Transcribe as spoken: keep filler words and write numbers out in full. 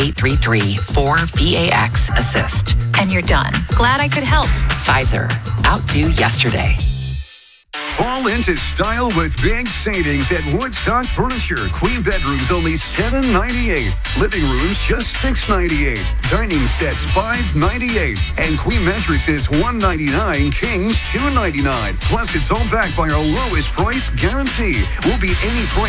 eight three three, four V A X assist. And you're done. Glad I could help. Pfizer. Outdo yesterday. Fall into style with big savings at Woodstock Furniture. Queen bedrooms only seven ninety-eight. Living rooms just six ninety-eight. Dining sets five ninety-eight. And queen mattresses one ninety-nine. Kings two ninety-nine. Plus, it's all backed by our lowest price guarantee. Will be any price.